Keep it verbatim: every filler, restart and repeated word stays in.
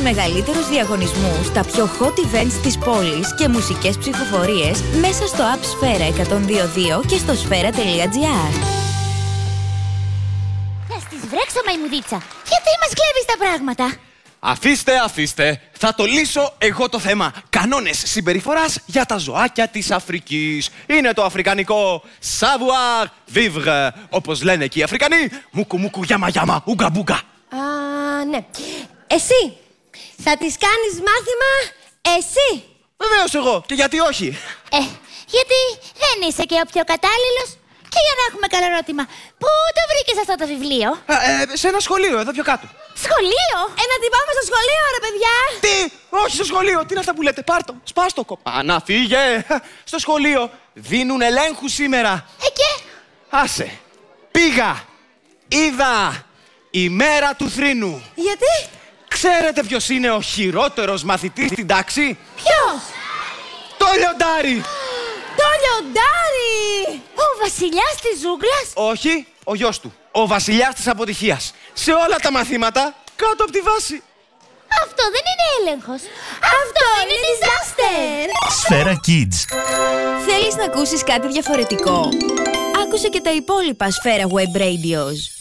μεγαλύτερους διαγωνισμούς, τα πιο hot events της πόλης και μουσικές ψηφοφορίες μέσα στο App Sfera εκατόν δύο δύο και στο sfera.gr. Θα στις βρέξω, μαϊμουδίτσα. Γιατί μας κλέβεις τα πράγματα? Αφήστε, αφήστε. Θα το λύσω εγώ το θέμα. Κανόνες συμπεριφοράς για τα ζωάκια της Αφρικής. Είναι το αφρικανικό savoir vivre. Όπως λένε και οι Αφρικανοί, μουκου μουκου γιάμα γιάμα, ουγκα μπούγκα. Α, ναι. Εσύ, θα της κάνεις μάθημα εσύ? Βεβαίως εγώ. Και γιατί όχι? Ε, γιατί δεν είσαι και ο πιο κατάλληλος. Και για να έχουμε καλό ερώτημα, πού το βρήκες αυτό το βιβλίο? Α, ε, σε ένα σχολείο, εδώ πιο κάτω. Σχολείο? Ε, να την πάμε στο σχολείο, ρε παιδιά! Τι! Όχι στο σχολείο! Τι είναι αυτά που λέτε? Πάρτο! Σπάστο! Κοπά! Να φύγε! Στο σχολείο δίνουν ελέγχου σήμερα. Ε, και? Άσε! Πήγα! Είδα! Η μέρα του θρήνου. Γιατί? Ξέρετε ποιος είναι ο χειρότερος μαθητής στην τάξη? Ποιος? Το λιοντάρι! Το λιοντάρι! Ο βασιλιάς της ζούγκλας? Όχι, ο γιος του. Ο βασιλιάς της αποτυχίας. Σε όλα τα μαθήματα, κάτω από τη βάση. Αυτό δεν είναι έλεγχος. Αυτό είναι disaster. Σφαίρα Kids. Θέλεις να ακούσεις κάτι διαφορετικό? Άκουσε και τα υπόλοιπα Σφαίρα Web Radios.